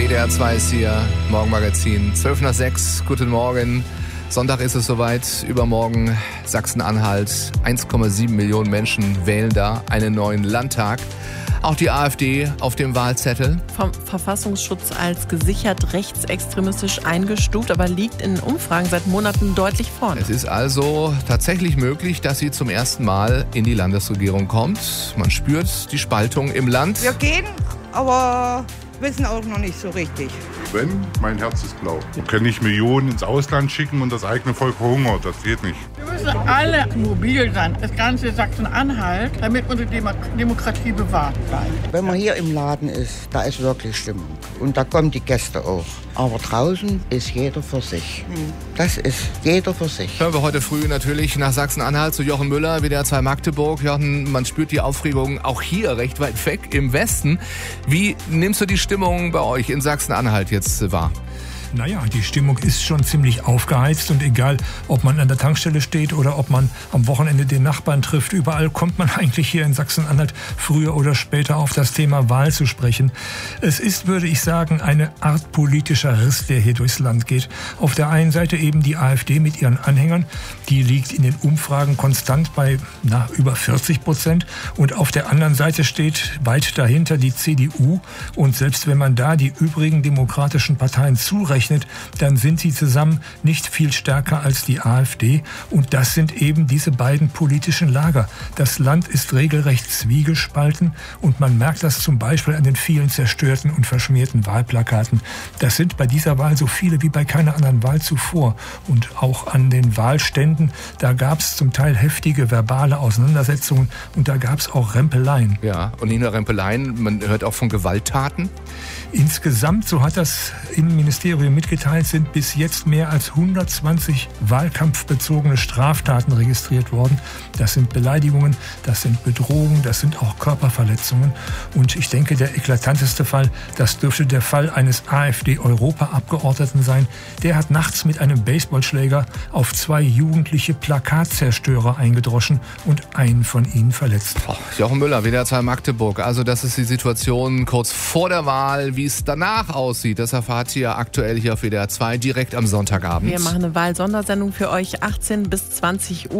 WDR 2 ist hier, Morgenmagazin, 5:12. Guten Morgen. Sonntag ist es soweit, übermorgen Sachsen-Anhalt. 1,7 Millionen Menschen wählen da einen neuen Landtag. Auch die AfD auf dem Wahlzettel. Vom Verfassungsschutz als gesichert rechtsextremistisch eingestuft, aber liegt in Umfragen seit Monaten deutlich vorne. Es ist also tatsächlich möglich, dass sie zum ersten Mal in die Landesregierung kommt. Man spürt die Spaltung im Land. Wir gehen, aber wissen auch noch nicht so richtig. Wenn, mein Herz ist blau. Wir können nicht Millionen ins Ausland schicken und das eigene Volk verhungert. Das geht nicht. Wir müssen alle mobil sein, das ganze Sachsen-Anhalt, damit unsere Demokratie bewahrt bleibt. Wenn man hier im Laden ist, da ist wirklich Stimmung. Und da kommen die Gäste auch. Aber draußen ist jeder für sich. Das ist jeder für sich. Hören wir heute früh natürlich nach Sachsen-Anhalt zu Jochen Müller, WDR 2 Magdeburg. Jochen, man spürt die Aufregung auch hier recht weit weg im Westen. Wie nimmst du die Stimmung bei euch in Sachsen-Anhalt jetzt wahr? Naja, die Stimmung ist schon ziemlich aufgeheizt und egal, ob man an der Tankstelle steht oder ob man am Wochenende den Nachbarn trifft, überall kommt man eigentlich hier in Sachsen-Anhalt früher oder später auf das Thema Wahl zu sprechen. Es ist, würde ich sagen, eine Art politischer Riss, der hier durchs Land geht. Auf der einen Seite eben die AfD mit ihren Anhängern, die liegt in den Umfragen konstant bei über 40%, und auf der anderen Seite steht weit dahinter die CDU, und selbst wenn man da die übrigen demokratischen Parteien zurechnet, dann sind sie zusammen nicht viel stärker als die AfD. Und das sind eben diese beiden politischen Lager. Das Land ist regelrecht zwiegespalten, und man merkt das zum Beispiel an den vielen zerstörten und verschmierten Wahlplakaten. Das sind bei dieser Wahl so viele wie bei keiner anderen Wahl zuvor. Und auch an den Wahlständen, da gab es zum Teil heftige verbale Auseinandersetzungen, und da gab es auch Rempeleien. Ja, und nicht nur Rempeleien, man hört auch von Gewalttaten. Insgesamt, so hat das Innenministerium mitgeteilt, sind bis jetzt mehr als 120 wahlkampfbezogene Straftaten registriert worden. Das sind Beleidigungen, das sind Bedrohungen, das sind auch Körperverletzungen. Und ich denke, der eklatanteste Fall, das dürfte der Fall eines AfD-Europaabgeordneten sein. Der hat nachts mit einem Baseballschläger auf 2 jugendliche Plakatzerstörer eingedroschen und einen von ihnen verletzt. Jochen Müller, WDR 2 Magdeburg. Also das ist die Situation kurz vor der Wahl. Wie es danach aussieht, das erfahrt ihr aktuell hier auf WDR 2 direkt am Sonntagabend. Wir machen eine Wahlsondersendung für euch, 18 bis 20 Uhr.